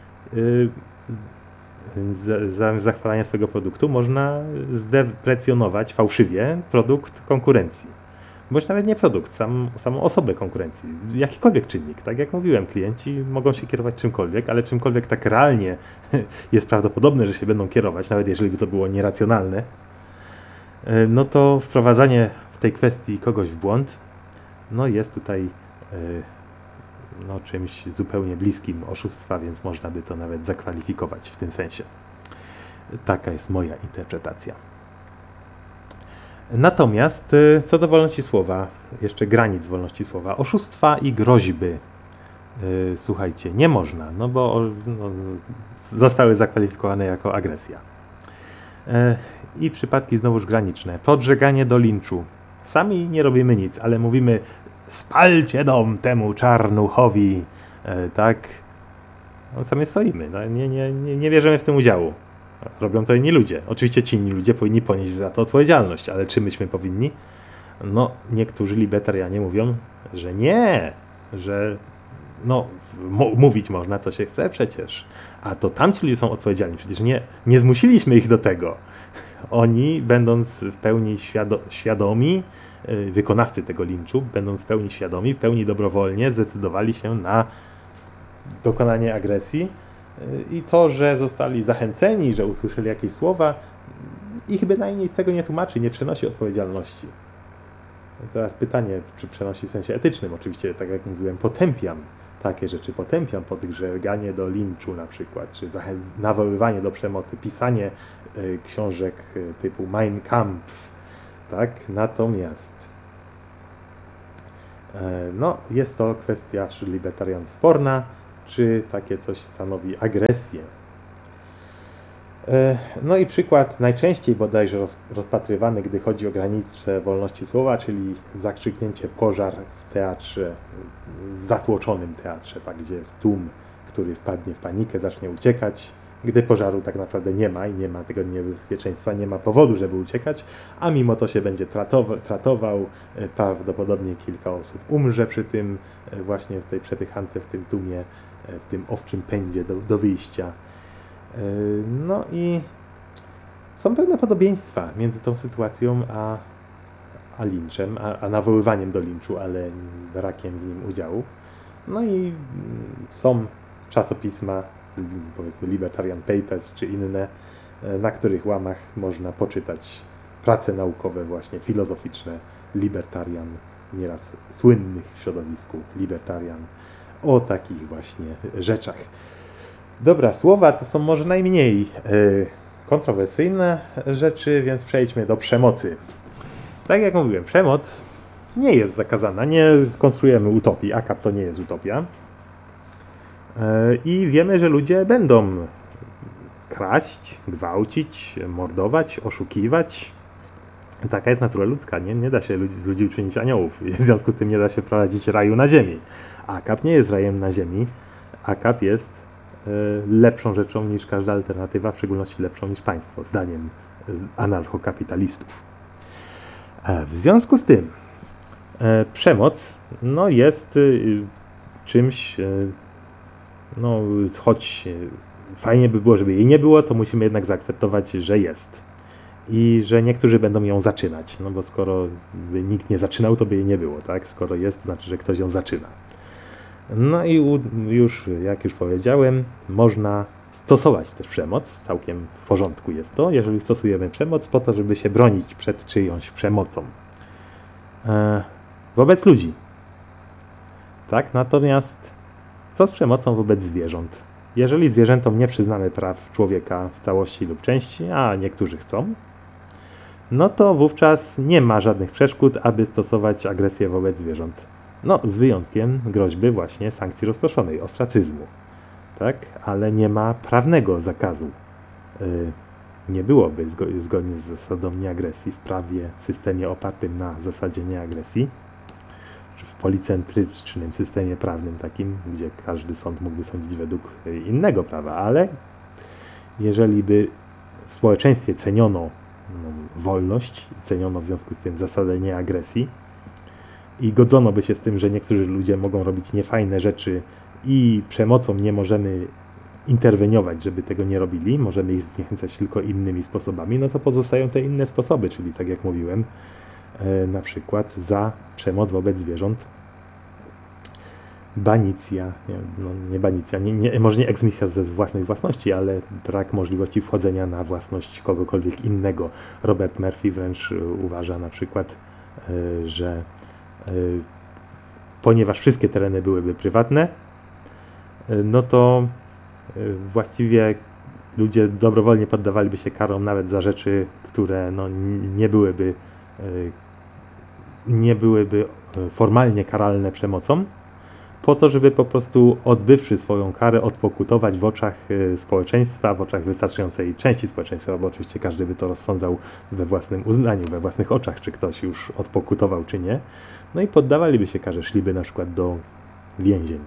A: za zachwalanie swojego produktu można zdeprecjonować fałszywie produkt konkurencji. Bądź nawet nie produkt, samą osobę konkurencji, jakikolwiek czynnik. Tak jak mówiłem, klienci mogą się kierować czymkolwiek, ale czymkolwiek tak realnie jest prawdopodobne, że się będą kierować, nawet jeżeli by to było nieracjonalne, to wprowadzanie w tej kwestii kogoś w błąd jest tutaj czymś zupełnie bliskim oszustwa, więc można by to nawet zakwalifikować w tym sensie. Taka jest moja interpretacja. Natomiast co do wolności słowa, jeszcze granic wolności słowa, oszustwa i groźby, słuchajcie, nie można, bo zostały zakwalifikowane jako agresja. I przypadki znowuż graniczne. Podżeganie do linczu. Sami nie robimy nic, ale mówimy: spalcie dom temu czarnuchowi, tak? Sami stoimy, nie bierzemy w tym udziału. Robią to inni ludzie. Oczywiście ci inni ludzie powinni ponieść za to odpowiedzialność, ale czy myśmy powinni? Niektórzy libertarianie mówią, że nie, że mówić można, co się chce przecież. A to tamci ludzie są odpowiedzialni. Przecież nie zmusiliśmy ich do tego. Oni, będąc w pełni świadomi, wykonawcy tego linczu, będąc w pełni świadomi, w pełni dobrowolnie zdecydowali się na dokonanie agresji i to, że zostali zachęceni, że usłyszeli jakieś słowa, ich bynajmniej z tego nie tłumaczy, nie przenosi odpowiedzialności. Teraz pytanie, czy przenosi w sensie etycznym. Oczywiście, tak jak mówiłem, potępiam takie rzeczy, potępiam podżeganie do linczu na przykład, czy nawoływanie do przemocy, pisanie książek typu Mein Kampf, tak? Natomiast jest to kwestia wśród libertarian sporna, czy takie coś stanowi agresję. I przykład najczęściej bodajże rozpatrywany, gdy chodzi o granice wolności słowa, czyli zakrzyknięcie pożar w teatrze, zatłoczonym teatrze, tak, gdzie jest tłum, który wpadnie w panikę, zacznie uciekać, gdy pożaru tak naprawdę nie ma i nie ma tego niebezpieczeństwa, nie ma powodu, żeby uciekać, a mimo to się będzie tratował, prawdopodobnie kilka osób umrze przy tym, właśnie w tej przepychance, w tym tłumie, w tym owczym pędzie do wyjścia. I są pewne podobieństwa między tą sytuacją a linczem, a nawoływaniem do linczu, ale brakiem w nim udziału. I są czasopisma, powiedzmy Libertarian Papers czy inne, na których łamach można poczytać prace naukowe właśnie filozoficzne libertarian, nieraz słynnych w środowisku libertarian, o takich właśnie rzeczach. Dobra, słowa to są może najmniej kontrowersyjne rzeczy, więc przejdźmy do przemocy. Tak jak mówiłem, przemoc nie jest zakazana, nie skonstruujemy utopii, AKAP to nie jest utopia. I wiemy, że ludzie będą kraść, gwałcić, mordować, oszukiwać. Taka jest natura ludzka, nie? Nie da się z ludzi uczynić aniołów. W związku z tym nie da się wprowadzić raju na ziemi. Akap nie jest rajem na ziemi. Akap jest lepszą rzeczą niż każda alternatywa, w szczególności lepszą niż państwo, zdaniem anarchokapitalistów. W związku z tym przemoc jest czymś, choć fajnie by było, żeby jej nie było, to musimy jednak zaakceptować, że jest. I że niektórzy będą ją zaczynać, bo skoro by nikt nie zaczynał, to by jej nie było, tak? Skoro jest, to znaczy, że ktoś ją zaczyna. No i jak już powiedziałem, można stosować też przemoc, całkiem w porządku jest to, jeżeli stosujemy przemoc po to, żeby się bronić przed czyjąś przemocą. Wobec ludzi. Tak, natomiast co z przemocą wobec zwierząt? Jeżeli zwierzętom nie przyznamy praw człowieka w całości lub części, a niektórzy chcą, no to wówczas nie ma żadnych przeszkód, aby stosować agresję wobec zwierząt. Z wyjątkiem groźby właśnie sankcji rozproszonej, ostracyzmu. Tak? Ale nie ma prawnego zakazu. Nie byłoby zgodnie z zasadą nieagresji w prawie, w systemie opartym na zasadzie nieagresji, czy w policentrycznym systemie prawnym takim, gdzie każdy sąd mógłby sądzić według innego prawa, ale jeżeli by w społeczeństwie ceniono wolność, ceniono w związku z tym zasadę nieagresji i godzono by się z tym, że niektórzy ludzie mogą robić niefajne rzeczy i przemocą nie możemy interweniować, żeby tego nie robili, możemy ich zniechęcać tylko innymi sposobami, no to pozostają te inne sposoby, czyli tak jak mówiłem, na przykład za przemoc wobec zwierząt banicja, może nie eksmisja ze własnej własności, ale brak możliwości wchodzenia na własność kogokolwiek innego. Robert Murphy wręcz uważa na przykład, że ponieważ wszystkie tereny byłyby prywatne, no to właściwie ludzie dobrowolnie poddawaliby się karom nawet za rzeczy, które nie byłyby formalnie karalne przemocą, po to, żeby po prostu odbywszy swoją karę odpokutować w oczach społeczeństwa, w oczach wystarczającej części społeczeństwa, bo oczywiście każdy by to rozsądzał we własnym uznaniu, we własnych oczach, czy ktoś już odpokutował, czy nie. No i poddawaliby się karze, szliby na przykład do więzień.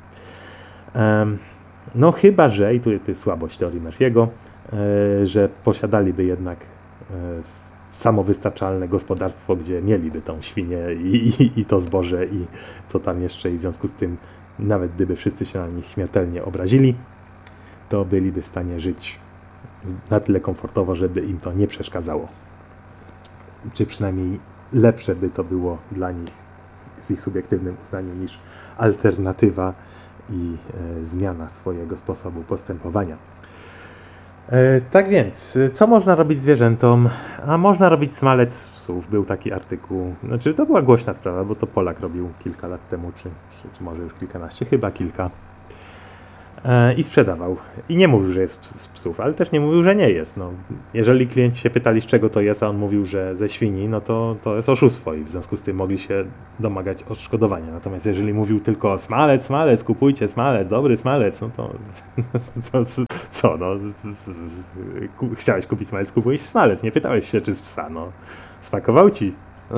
A: Chyba że, i tu jest słabość teorii Murphy'ego, że posiadaliby jednak samowystarczalne gospodarstwo, gdzie mieliby tą świnię i to zboże i co tam jeszcze, i w związku z tym nawet gdyby wszyscy się na nich śmiertelnie obrazili, to byliby w stanie żyć na tyle komfortowo, żeby im to nie przeszkadzało. Czy przynajmniej lepsze by to było dla nich w ich subiektywnym uznaniu niż alternatywa i zmiana swojego sposobu postępowania. Tak więc, co można robić zwierzętom? A można robić smalec z psów. Był taki artykuł. To była głośna sprawa, bo to Polak robił kilka lat temu, czy może już kilkanaście, chyba kilka. I sprzedawał. I nie mówił, że jest z psów, ale też nie mówił, że nie jest. Jeżeli klienci się pytali, z czego to jest, a on mówił, że ze świni, no to jest oszustwo i w związku z tym mogli się domagać odszkodowania. Natomiast jeżeli mówił tylko smalec, kupujcie smalec, dobry smalec, no to co, chciałeś kupić smalec, kupujesz smalec, nie pytałeś się, czy z psa, smakował ci.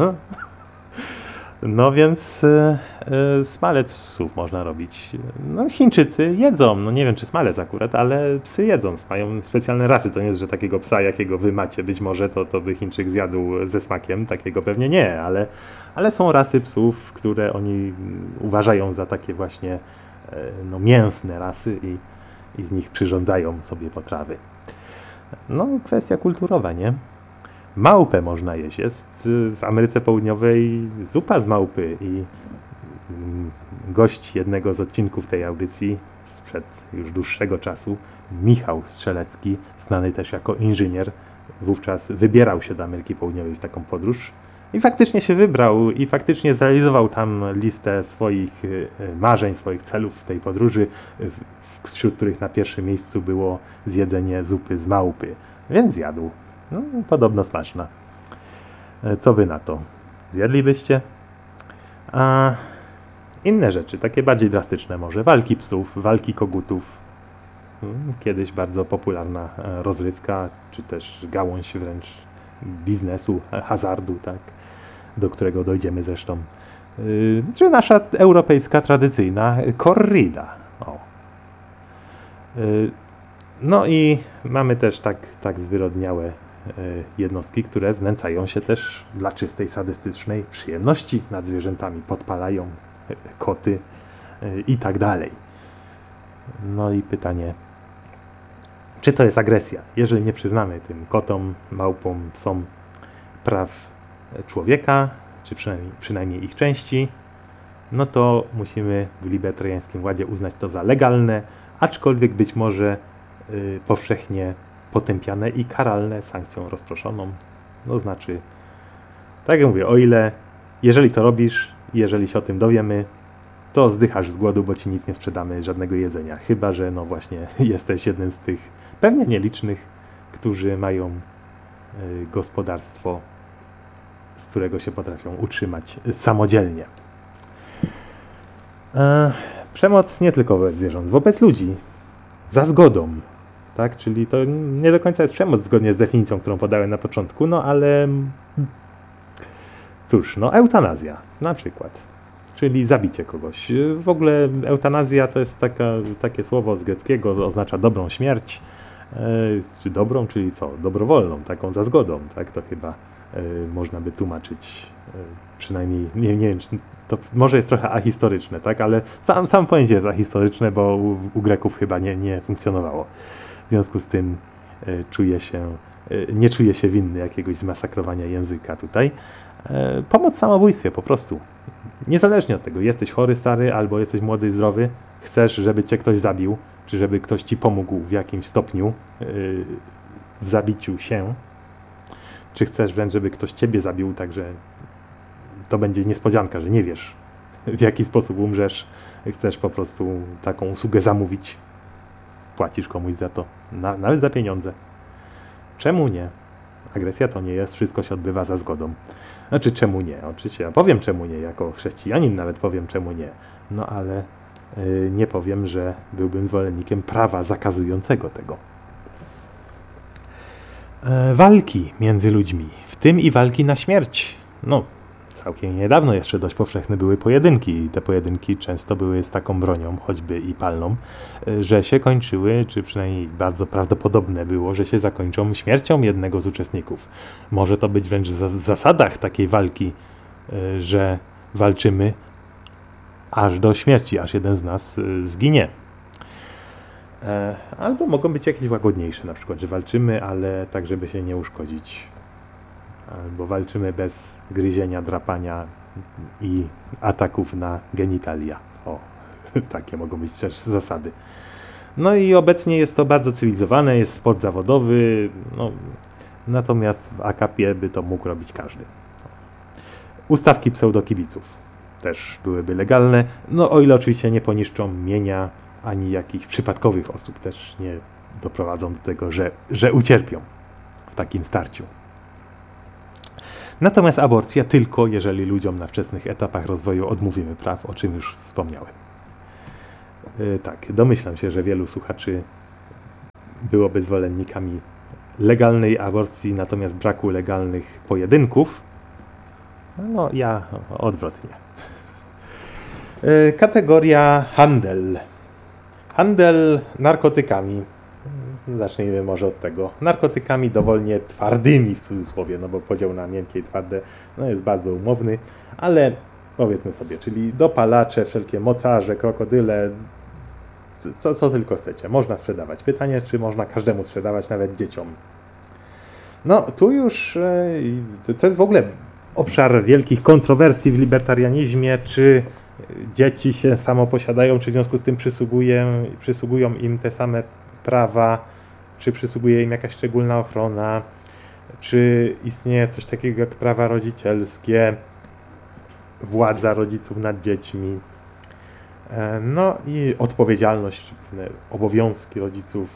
A: Więc smalec z psów można robić. Chińczycy jedzą, nie wiem czy smalec akurat, ale psy jedzą, mają specjalne rasy. To nie jest, że takiego psa, jakiego wy macie, być może to by Chińczyk zjadł ze smakiem, takiego pewnie nie, ale są rasy psów, które oni uważają za takie właśnie mięsne rasy i z nich przyrządzają sobie potrawy. Kwestia kulturowa, nie? Małpę można jeść. Jest w Ameryce Południowej zupa z małpy i gość jednego z odcinków tej audycji sprzed już dłuższego czasu, Michał Strzelecki, znany też jako inżynier, wówczas wybierał się do Ameryki Południowej w taką podróż i faktycznie się wybrał i faktycznie zrealizował tam listę swoich marzeń, swoich celów w tej podróży, wśród których na pierwszym miejscu było zjedzenie zupy z małpy, więc zjadł. Podobno smaczna. Co wy na to? Zjedlibyście? Inne rzeczy, takie bardziej drastyczne może, walki psów, walki kogutów. Kiedyś bardzo popularna rozrywka, czy też gałąź wręcz biznesu, hazardu, tak, do którego dojdziemy zresztą. Czy nasza europejska tradycyjna corrida. O. No i mamy też tak zwyrodniałe jednostki, które znęcają się też dla czystej sadystycznej przyjemności nad zwierzętami, podpalają koty i tak dalej. No i pytanie, czy to jest agresja? Jeżeli nie przyznamy tym kotom, małpom, psom praw człowieka, czy przynajmniej ich części, no to musimy w libertariańskim ładzie uznać to za legalne, aczkolwiek być może powszechnie potępiane i karalne sankcją rozproszoną. No znaczy, tak jak mówię, jeżeli to robisz, jeżeli się o tym dowiemy, to zdychasz z głodu, bo ci nic nie sprzedamy, żadnego jedzenia. Chyba że no właśnie jesteś jednym z tych pewnie nielicznych, którzy mają gospodarstwo, z którego się potrafią utrzymać samodzielnie. Przemoc nie tylko wobec zwierząt, wobec ludzi, za zgodą, tak? Czyli to nie do końca jest przemoc zgodnie z definicją, którą podałem na początku, no ale cóż, no eutanazja na przykład, czyli zabicie kogoś. W ogóle eutanazja to jest takie słowo z greckiego, oznacza dobrą śmierć, czy dobrą, czyli co? Dobrowolną, taką za zgodą, tak? To chyba można by tłumaczyć, przynajmniej, nie wiem, to może jest trochę ahistoryczne, tak? Ale sam pojęcie jest ahistoryczne, bo u Greków chyba nie funkcjonowało. W związku z tym nie czuję się winny jakiegoś zmasakrowania języka tutaj. Pomoc w samobójstwie po prostu. Niezależnie od tego, jesteś chory, stary, albo jesteś młody i zdrowy, chcesz, żeby cię ktoś zabił, czy żeby ktoś ci pomógł w jakimś stopniu w zabiciu się, czy chcesz wręcz, żeby ktoś ciebie zabił, także to będzie niespodzianka, że nie wiesz, w jaki sposób umrzesz, chcesz po prostu taką usługę zamówić, płacisz komuś za to, nawet za pieniądze. Czemu nie? Agresja to nie jest, wszystko się odbywa za zgodą. Znaczy, czemu nie? Oczywiście ja powiem czemu nie, jako chrześcijanin nawet powiem czemu nie. No ale nie powiem, że byłbym zwolennikiem prawa zakazującego tego. Walki między ludźmi, w tym i walki na śmierć. No, całkiem niedawno jeszcze dość powszechne były pojedynki i te pojedynki często były z taką bronią, choćby i palną, że się kończyły, czy przynajmniej bardzo prawdopodobne było, że się zakończą śmiercią jednego z uczestników. Może to być wręcz w zasadach takiej walki, że walczymy aż do śmierci, aż jeden z nas zginie. Albo mogą być jakieś łagodniejsze, na przykład, że walczymy, ale tak, żeby się nie uszkodzić. Albo walczymy bez gryzienia, drapania i ataków na genitalia. O, takie mogą być też zasady. No i obecnie jest to bardzo cywilizowane, jest sport zawodowy, no, natomiast w AKP by to mógł robić każdy. Ustawki pseudokibiców też byłyby legalne, no o ile oczywiście nie poniszczą mienia ani jakichś przypadkowych osób, też nie doprowadzą do tego, że ucierpią w takim starciu. Natomiast aborcja tylko, jeżeli ludziom na wczesnych etapach rozwoju odmówimy praw, o czym już wspomniałem. Tak, domyślam się, że wielu słuchaczy byłoby zwolennikami legalnej aborcji, natomiast braku legalnych pojedynków. No, ja odwrotnie. Kategoria handel. Handel narkotykami. Zacznijmy może od tego. Narkotykami dowolnie twardymi w cudzysłowie, no bo podział na miękkie i twarde jest bardzo umowny, ale powiedzmy sobie, czyli dopalacze, wszelkie mocarze, krokodyle, co tylko chcecie. Można sprzedawać. Pytanie, czy można każdemu sprzedawać, nawet dzieciom. No, tu już to jest w ogóle obszar wielkich kontrowersji w libertarianizmie, czy dzieci się samoposiadają, czy w związku z tym przysługują im te same prawa, czy przysługuje im jakaś szczególna ochrona, czy istnieje coś takiego jak prawa rodzicielskie, władza rodziców nad dziećmi, no i odpowiedzialność, czy pewne obowiązki rodziców.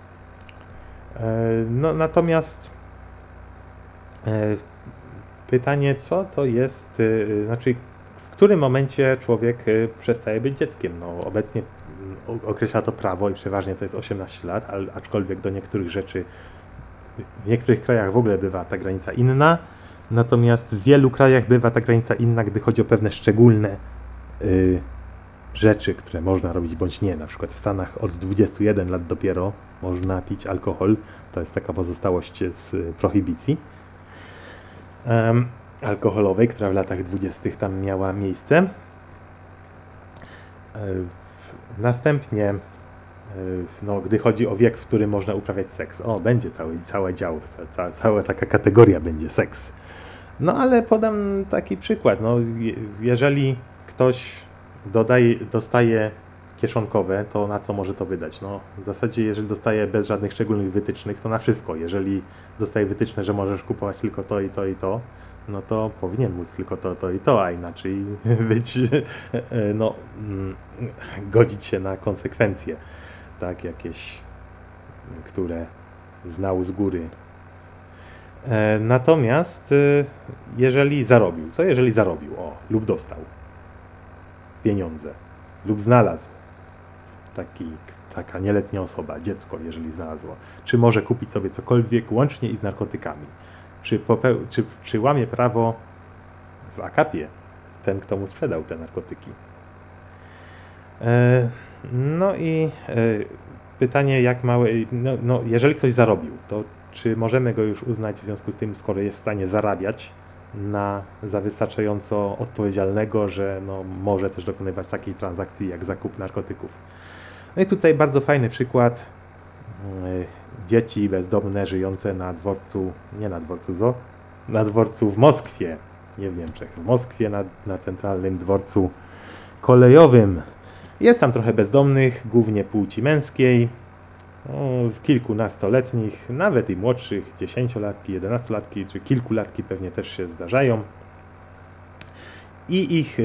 A: No natomiast pytanie, co to jest, znaczy w którym momencie człowiek przestaje być dzieckiem. No, obecnie określa to prawo i przeważnie to jest 18 lat, aczkolwiek do niektórych rzeczy w niektórych krajach w ogóle bywa ta granica inna, natomiast w wielu krajach bywa ta granica inna, gdy chodzi o pewne szczególne rzeczy, które można robić bądź nie. Na przykład w Stanach od 21 lat dopiero można pić alkohol. To jest taka pozostałość z prohibicji alkoholowej, która w latach 20. tam miała miejsce. Następnie, no, gdy chodzi o wiek, w którym można uprawiać seks, będzie całe działo, cała taka kategoria będzie seks. No ale podam taki przykład. No, jeżeli ktoś dostaje kieszonkowe, to na co może to wydać? No, w zasadzie, jeżeli dostaje bez żadnych szczególnych wytycznych, to na wszystko. Jeżeli dostaje wytyczne, że możesz kupować tylko to i to i to, no to powinien móc tylko to i to, a inaczej być, no, godzić się na konsekwencje, tak, jakieś, które znał z góry. Natomiast jeżeli zarobił, lub dostał pieniądze, lub znalazł taka nieletnia osoba, dziecko, jeżeli znalazło, czy może kupić sobie cokolwiek, łącznie i z narkotykami, czy łamie prawo w akapie ten, kto mu sprzedał te narkotyki. No i pytanie, jak małe, no, jeżeli ktoś zarobił, to czy możemy go już uznać w związku z tym, skoro jest w stanie zarabiać za wystarczająco odpowiedzialnego, że no, może też dokonywać takich transakcji jak zakup narkotyków. No i tutaj bardzo fajny przykład. Dzieci bezdomne żyjące na dworcu, nie na dworcu ZOO, na dworcu w Moskwie, nie w Niemczech, w Moskwie na centralnym dworcu kolejowym. Jest tam trochę bezdomnych, głównie płci męskiej, kilkunastoletnich, nawet i młodszych, 10-latki, 11-latki, czy kilkulatki pewnie też się zdarzają. I ich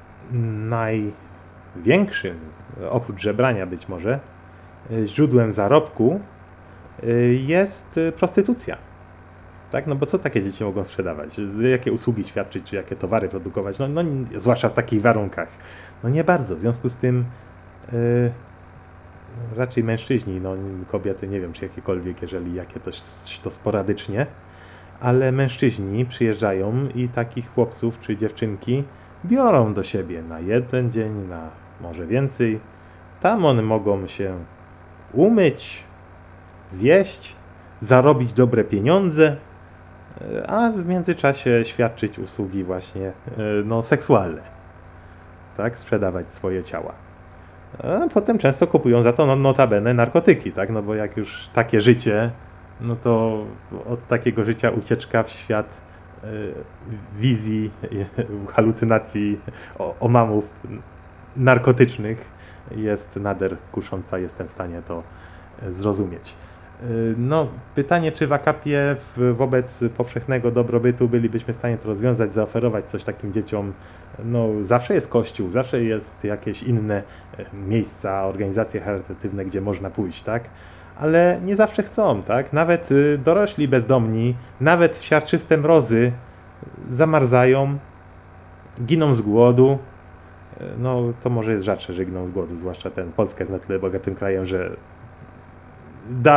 A: największym, oprócz żebrania być może, źródłem zarobku jest prostytucja. Tak? No bo co takie dzieci mogą sprzedawać? Jakie usługi świadczyć, czy jakie towary produkować? No, zwłaszcza w takich warunkach. No nie bardzo. W związku z tym raczej mężczyźni, no kobiety nie wiem, czy jakiekolwiek, jeżeli jakie to sporadycznie, ale mężczyźni przyjeżdżają i takich chłopców czy dziewczynki biorą do siebie na jeden dzień, na może więcej. Tam one mogą się umyć, zjeść, zarobić dobre pieniądze, a w międzyczasie świadczyć usługi właśnie no, seksualne. Tak? Sprzedawać swoje ciała. A potem często kupują za to notabene narkotyki, tak? No bo jak już takie życie, no to od takiego życia ucieczka w świat wizji, halucynacji, omamów narkotycznych jest nader kusząca, jestem w stanie to zrozumieć. No, pytanie, czy w akapie wobec powszechnego dobrobytu bylibyśmy w stanie to rozwiązać, zaoferować coś takim dzieciom. No, zawsze jest kościół, zawsze jest jakieś inne miejsca, organizacje charytatywne, gdzie można pójść, tak? Ale nie zawsze chcą, tak? Nawet dorośli bezdomni, nawet w siarczyste mrozy zamarzają, giną z głodu. No, to może jest rzadsze, że giną z głodu, zwłaszcza Polska jest na tyle bogatym krajem, że